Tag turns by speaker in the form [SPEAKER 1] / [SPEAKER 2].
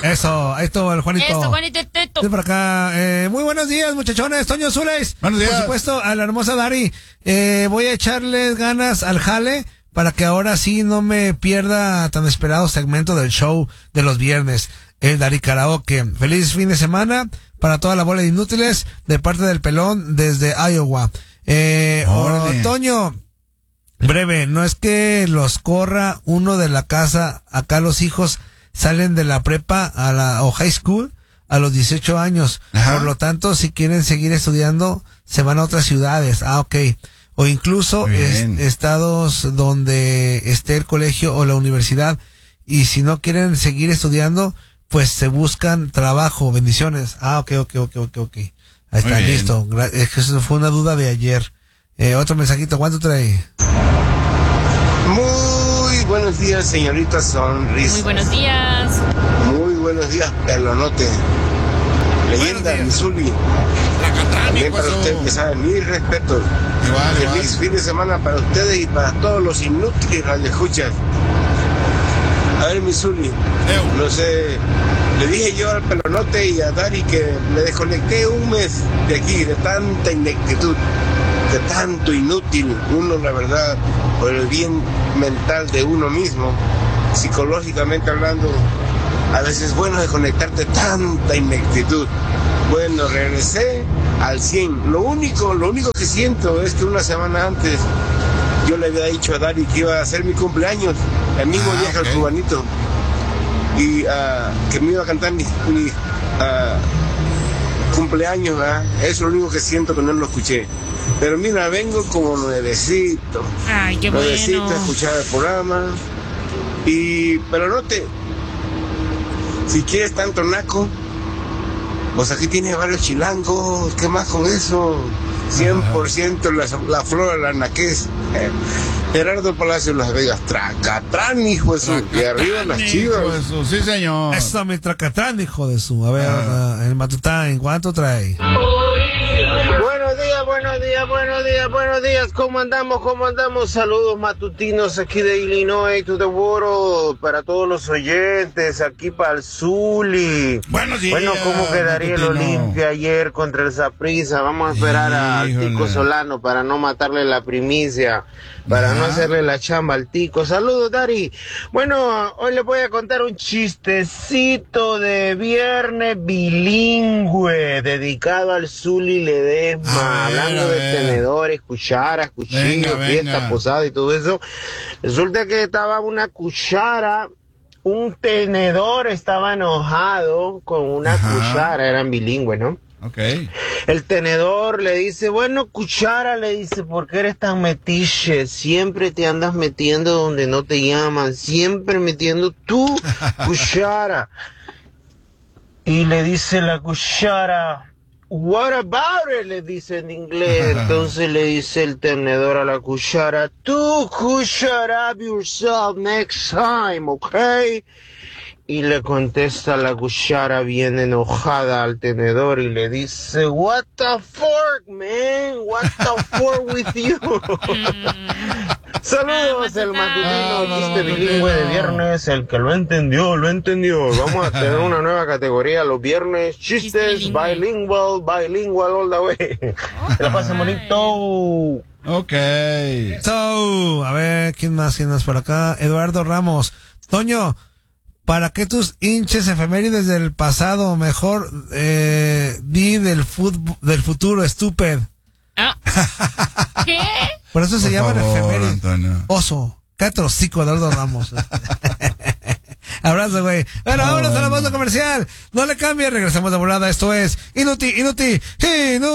[SPEAKER 1] Eso, ahí estuvo el Juanito.
[SPEAKER 2] Eso, Juanito.
[SPEAKER 1] Estoy por acá. Muy buenos días, muchachones. Toño Zules.
[SPEAKER 3] Buenos días.
[SPEAKER 1] Por supuesto, a la hermosa Dari. Voy a echarles ganas al jale para que ahora sí no me pierda tan esperado segmento del show de los viernes. El Dari Karaoke. Feliz fin de semana para toda la bola de inútiles de parte del pelón desde Iowa. Toño, breve, no es que los corra uno de la casa, acá los hijos salen de la prepa o high school a los 18 años.
[SPEAKER 3] Ajá.
[SPEAKER 1] Por lo tanto, si quieren seguir estudiando, se van a otras ciudades. Ok. O incluso estados donde esté el colegio o la universidad. Y si no quieren seguir estudiando, pues se buscan trabajo. Bendiciones. Ok. Ahí está, listo. Es que eso fue una duda de ayer. Otro mensajito, ¿cuánto trae?
[SPEAKER 4] Muy buenos días, señorita Sonrisa.
[SPEAKER 2] Muy buenos días.
[SPEAKER 4] Muy buenos días, pelonote. Leyenda, Missouri. También para usted, que sabe, mis respetos. Feliz fin de semana para ustedes y para todos los inútiles radioescuchas. A ver, Missouri, no sé, le dije yo al pelonote y a Dari que me desconecté un mes de aquí, de tanta ineptitud, de tanto inútil, uno, la verdad, por el bien mental de uno mismo, psicológicamente hablando, a veces es bueno desconectarte de tanta ineptitud. Bueno, regresé al 100. Lo único que siento es que una semana antes yo le había dicho a Dari que iba a hacer mi cumpleaños, el mismo día que el cubanito, y que me iba a cantar mi cumpleaños, ¿verdad? Eso es lo único que siento, que no lo escuché. Pero mira, vengo como nuevecito.
[SPEAKER 2] Ay, qué
[SPEAKER 4] nuevecito
[SPEAKER 2] bueno.
[SPEAKER 4] a escuchar el programa. Pero no si quieres tanto naco, pues aquí tiene varios chilangos. ¿Qué más con eso? 100% la flor de la naquez. Gerardo Palacio, Las Vegas, Tracatrán, hijo de su. Y arriba las Chivas.
[SPEAKER 3] Sí, señor.
[SPEAKER 1] Eso, mi Tracatrán, hijo de su. A ver, el Matután, ¿cuánto trae?
[SPEAKER 5] Buenos días, ¿cómo andamos? Saludos matutinos aquí de Illinois to the world, para todos los oyentes, aquí para el Zuli.
[SPEAKER 3] Buenos días.
[SPEAKER 5] Bueno, ¿cómo quedaría el Olimpia ayer contra el Saprissa? Vamos a esperar al Tico Solano para no matarle la primicia, para no hacerle la chamba al Tico. Saludos, Dari. Bueno, hoy les voy a contar un chistecito de viernes bilingüe, dedicado al Zuli Ledesma, hablando de tenedores, cucharas, cuchillos, fiesta, posada y todo eso. Resulta que estaba una cuchara, un tenedor estaba enojado con una cuchara, eran bilingües, ¿no?
[SPEAKER 3] Okay.
[SPEAKER 5] El tenedor le dice, bueno, cuchara, le dice, ¿por qué eres tan metiche? Siempre te andas metiendo donde no te llaman, siempre metiendo tu cuchara. Y le dice la cuchara, what about it? Le dice en inglés. Entonces le dice el tenedor a la cuchara, tú shut up yourself next time, okay? Y le contesta la cuchara bien enojada al tenedor y le dice, what the fork, man? What the fork with you? Saludos, el matutino, chiste bilingüe de viernes. El que lo entendió. Vamos a tener una nueva categoría los viernes, chistes bilingual all the way. Que la pasen bonito.
[SPEAKER 3] Ok.
[SPEAKER 1] A ver, ¿quién más por acá? Eduardo Ramos. Toño, ¿para qué tus hinches efemérides del pasado? Mejor di del futuro, estúpido.
[SPEAKER 2] ¿Qué?
[SPEAKER 1] Por eso se llaman efemérides.
[SPEAKER 3] Antonio.
[SPEAKER 1] Oso. Catrocico, Eduardo Ramos. Abrazo, güey. Bueno, vámonos a la pausa comercial. No le cambie, regresamos de volada. Esto es Inútil.